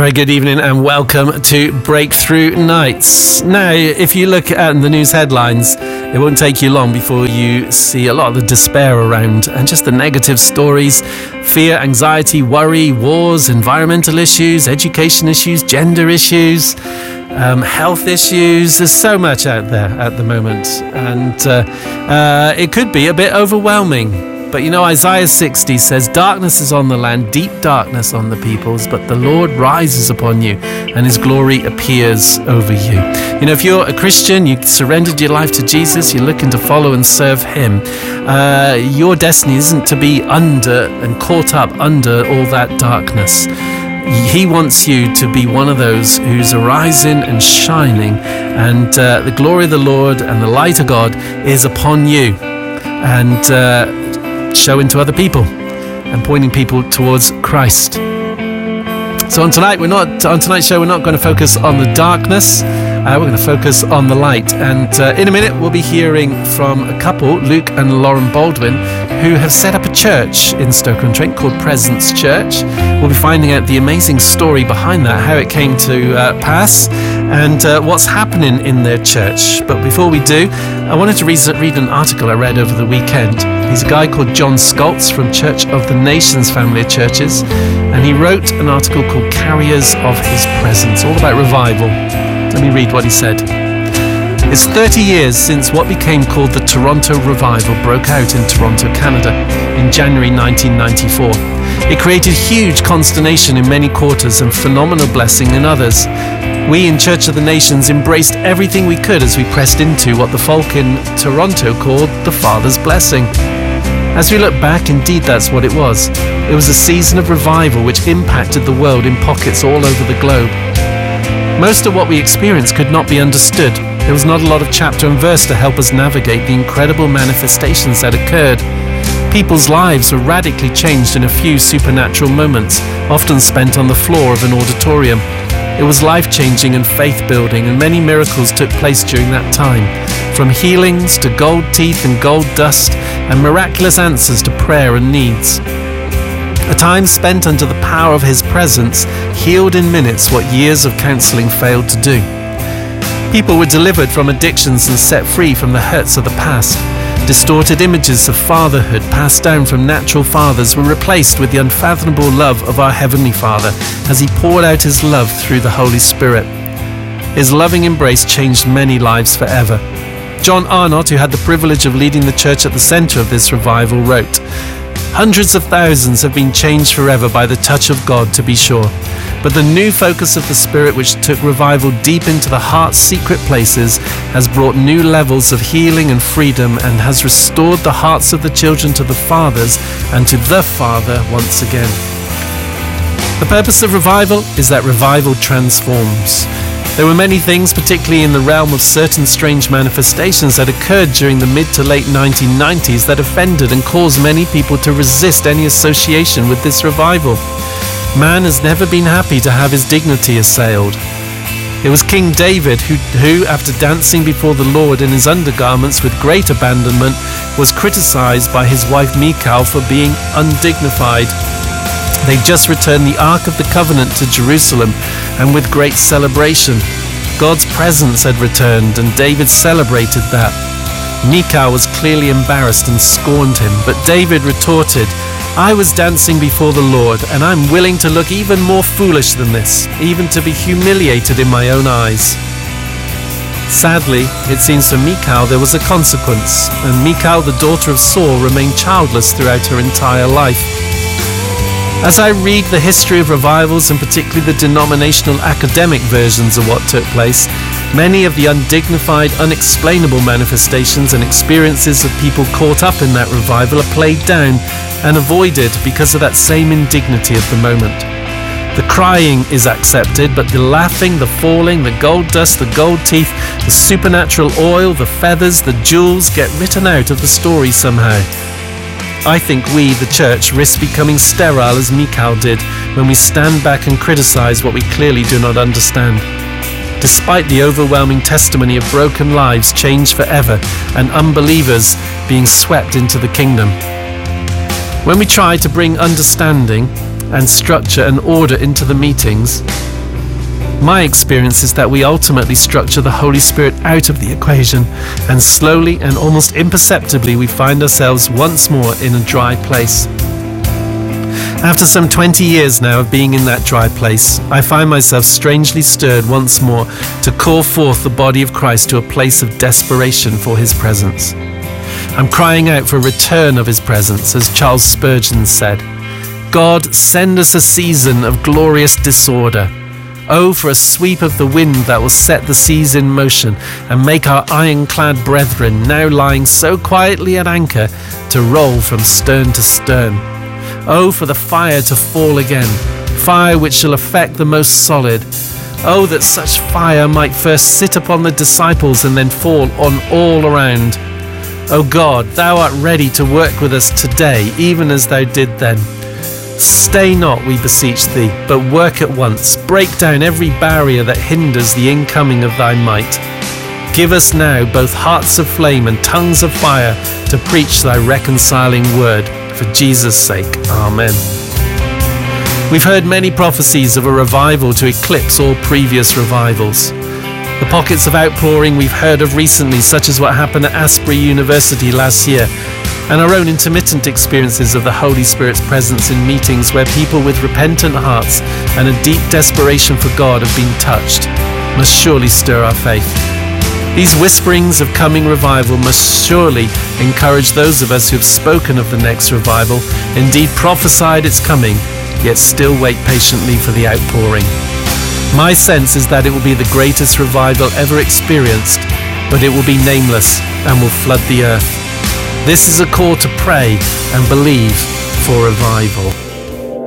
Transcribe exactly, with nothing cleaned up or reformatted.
very good evening and welcome to Breakthrough Nights. Now, if you look at the news headlines, it won't take you long before you see a lot of the despair around and just the negative stories, fear, anxiety, worry, wars, environmental issues, education issues, gender issues, um, health issues. There's so much out there at the moment, and uh, uh, it could be a bit overwhelming. But you know, Isaiah sixty says, darkness is on the land, deep darkness on the peoples, but the Lord rises upon you and his glory appears over you. You know, if you're a Christian, you surrendered your life to Jesus, you're looking to follow and serve him, uh, your destiny isn't to be under and caught up under all that darkness. He wants you to be one of those who's arising and shining, and uh, the glory of the Lord and the light of God is upon you. And uh, showing to other people and pointing people towards Christ. So on tonight, we're not on tonight's show. We're not going to focus on the darkness. Uh, we're going to focus on the light. And uh, in a minute, we'll be hearing from a couple, Luke and Lauren Baldwin, who have set up a church in Stoke-on-Trent called Presence Church. We'll be finding out the amazing story behind that, how it came to uh, pass, and uh, what's happening in their church. But before we do, I wanted to read, read an article I read over the weekend. He's a guy called John Skoltz from Church of the Nations family of churches, and he wrote an article called Carriers of His Presence, all about revival. Let me read what he said. It's thirty years since what became called the Toronto Revival broke out in Toronto, Canada, in January nineteen ninety-four. It created huge consternation in many quarters and phenomenal blessing in others. We in Church of the Nations embraced everything we could as we pressed into what the folk in Toronto called the Father's Blessing. As we look back, indeed that's what it was. It was a season of revival which impacted the world in pockets all over the globe. Most of what we experienced could not be understood. There was not a lot of chapter and verse to help us navigate the incredible manifestations that occurred. People's lives were radically changed in a few supernatural moments, often spent on the floor of an auditorium. It was life-changing and faith-building, and many miracles took place during that time, from healings to gold teeth and gold dust, and miraculous answers to prayer and needs. A time spent under the power of his presence healed in minutes what years of counselling failed to do. People were delivered from addictions and set free from the hurts of the past. Distorted images of fatherhood passed down from natural fathers were replaced with the unfathomable love of our Heavenly Father as he poured out his love through the Holy Spirit. His loving embrace changed many lives forever. John Arnott, who had the privilege of leading the church at the centre of this revival, wrote, "Hundreds of thousands have been changed forever by the touch of God, to be sure. But the new focus of the Spirit, which took revival deep into the heart's secret places, has brought new levels of healing and freedom and has restored the hearts of the children to the fathers and to the Father once again." The purpose of revival is that revival transforms. There were many things, particularly in the realm of certain strange manifestations that occurred during the mid to late nineteen nineties that offended and caused many people to resist any association with this revival. Man has never been happy to have his dignity assailed. It was King David who, who, after dancing before the Lord in his undergarments with great abandonment, was criticized by his wife Michal for being undignified. They just returned the Ark of the Covenant to Jerusalem, and with great celebration. God's presence had returned, and David celebrated that. Michal was clearly embarrassed and scorned him, but David retorted, "I was dancing before the Lord, and I'm willing to look even more foolish than this, even to be humiliated in my own eyes." Sadly, it seems for Michal there was a consequence, and Michal, the daughter of Saul, remained childless throughout her entire life. As I read the history of revivals, and particularly the denominational academic versions of what took place, many of the undignified, unexplainable manifestations and experiences of people caught up in that revival are played down and avoided because of that same indignity of the moment. The crying is accepted, but the laughing, the falling, the gold dust, the gold teeth, the supernatural oil, the feathers, the jewels get written out of the story somehow. I think we, the church, risk becoming sterile as Michal did when we stand back and criticize what we clearly do not understand. Despite the overwhelming testimony of broken lives changed forever and unbelievers being swept into the kingdom. When we try to bring understanding and structure and order into the meetings, My experience is that we ultimately structure the Holy Spirit out of the equation, and slowly and almost imperceptibly we find ourselves once more in a dry place. After some twenty years now of being in that dry place, I find myself strangely stirred once more to call forth the body of Christ to a place of desperation for his presence. I'm crying out for a return of his presence, as Charles Spurgeon said. God, send us a season of glorious disorder. Oh, for a sweep of the wind that will set the seas in motion and make our ironclad brethren, now lying so quietly at anchor, to roll from stern to stern. Oh, for the fire to fall again, fire which shall affect the most solid. Oh, that such fire might first sit upon the disciples and then fall on all around. O God, thou art ready to work with us today, even as thou did then. Stay not, we beseech thee, but work at once. Break down every barrier that hinders the incoming of thy might. Give us now both hearts of flame and tongues of fire to preach thy reconciling word. For Jesus' sake, amen. We've heard many prophecies of a revival to eclipse all previous revivals. The pockets of outpouring we've heard of recently, such as what happened at Asbury University last year, and our own intermittent experiences of the Holy Spirit's presence in meetings where people with repentant hearts and a deep desperation for God have been touched, must surely stir our faith. These whisperings of coming revival must surely encourage those of us who have spoken of the next revival, indeed prophesied its coming, yet still wait patiently for the outpouring. My sense is that it will be the greatest revival ever experienced, but it will be nameless and will flood the earth. This is a call to pray and believe for revival.